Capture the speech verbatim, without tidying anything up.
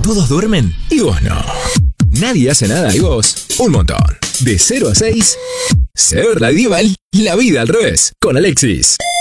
Todos duermen y vos no. Nadie hace nada y vos un montón. De cero a seis, Ser Radioval, la vida al revés, con Alexis.